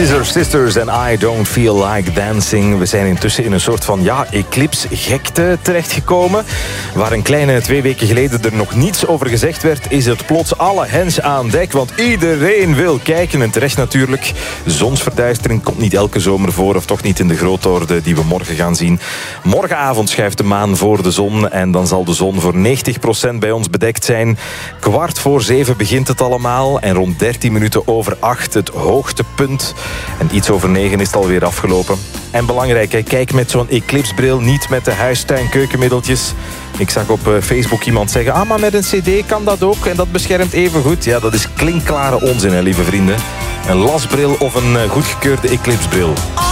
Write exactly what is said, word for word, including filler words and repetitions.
Scissor Sisters en I Don't Feel Like Dancing. We zijn intussen in een soort van ja, eclipse-gekte terechtgekomen. Waar een kleine twee weken geleden er nog niets over gezegd werd, is het plots alle hens aan dek. Want iedereen wil kijken en terecht natuurlijk. Zonsverduistering komt niet elke zomer voor, of toch niet in de grootorde die we morgen gaan zien. Morgenavond schuift de maan voor de zon en dan zal de zon voor negentig procent bij ons bedekt zijn. Kwart voor zeven begint het allemaal en rond dertien minuten over acht het hoogtepunt. En iets over negen is het alweer afgelopen. En belangrijk, hè, kijk met zo'n eclipsebril, niet met de huistuin-keukenmiddeltjes. Ik zag op Facebook iemand zeggen, ah, maar met een cd kan dat ook en dat beschermt even goed. Ja, dat is klinkklare onzin, hè, lieve vrienden. Een lasbril of een goedgekeurde eclipsebril.